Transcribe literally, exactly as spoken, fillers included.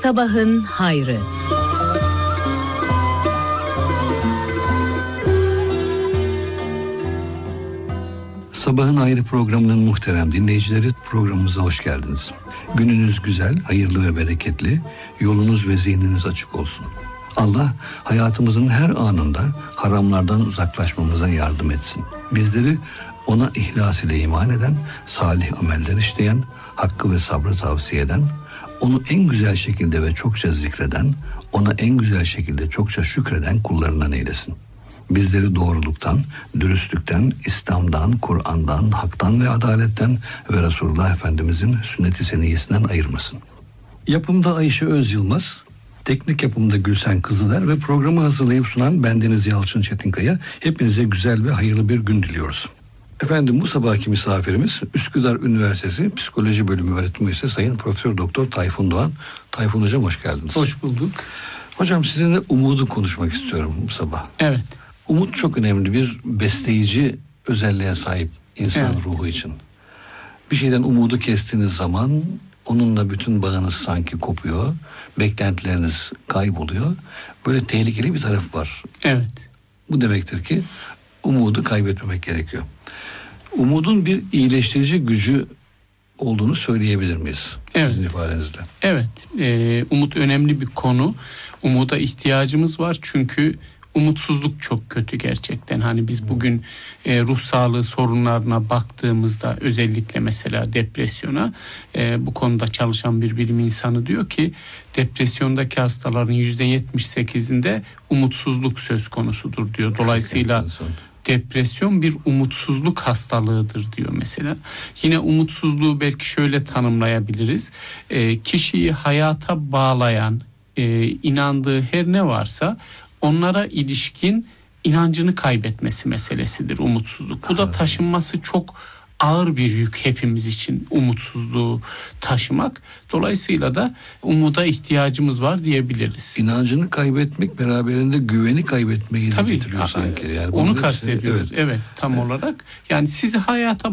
Sabahın hayrı. Sabahın Hayrı programının muhterem dinleyicileri, programımıza hoş geldiniz. Gününüz güzel, hayırlı ve bereketli, yolunuz ve zihniniz açık olsun. Allah hayatımızın her anında haramlardan uzaklaşmamıza yardım etsin. Bizleri ona ihlas ile iman eden, salih ameller işleyen, hakkı ve sabrı tavsiye eden, onu en güzel şekilde ve çokça zikreden, ona en güzel şekilde çokça şükreden kullarından eylesin. Bizleri doğruluktan, dürüstlükten, İslam'dan, Kur'an'dan, haktan ve adaletten ve Resulullah Efendimizin sünnet-i seniyyesinden ayırmasın. Yapımda Ayşe Öz Yılmaz, teknik yapımda Gülsen Kızıler ve programı hazırlayıp sunan bendeniz Yalçın Çetinkaya. Hepinize güzel ve hayırlı bir gün diliyoruz. Efendim, bu sabahki misafirimiz Üsküdar Üniversitesi Psikoloji Bölümü öğretim üyesi Sayın Profesör Doktor Tayfun Doğan. Tayfun Hocam, hoş geldiniz. Hoş bulduk. Hocam, sizinle umudu konuşmak istiyorum bu sabah. Evet. Umut çok önemli bir besleyici özelliğe sahip insan Evet. ruhu için. Bir şeyden umudu kestiğiniz zaman onunla bütün bağınız sanki kopuyor. Beklentileriniz kayboluyor. Böyle tehlikeli bir tarafı var. Evet. Bu demektir ki umudu kaybetmemek gerekiyor. Umudun bir iyileştirici gücü olduğunu söyleyebilir miyiz? Evet. Sizin ifadenizle. Evet. Ee, umut önemli bir konu. Umuda ihtiyacımız var çünkü umutsuzluk çok kötü gerçekten. Hani biz bugün e, ruh sağlığı sorunlarına baktığımızda, özellikle mesela depresyona, e, bu konuda çalışan bir bilim insanı diyor ki depresyondaki hastaların yüzde yetmiş sekizinde umutsuzluk söz konusudur diyor. Dolayısıyla depresyon bir umutsuzluk hastalığıdır diyor mesela. Yine umutsuzluğu belki şöyle tanımlayabiliriz. E, kişiyi hayata bağlayan, e, inandığı her ne varsa onlara ilişkin inancını kaybetmesi meselesidir umutsuzluk. Bu da taşınması çok ağır bir yük hepimiz için, umutsuzluğu taşımak. Dolayısıyla da umuda ihtiyacımız var diyebiliriz. İnancını kaybetmek beraberinde güveni kaybetmeyi de Tabii, getiriyor sanki. Yani onu bunun kastediyoruz. hepsi, evet. evet, tam Evet. olarak. Yani sizi hayata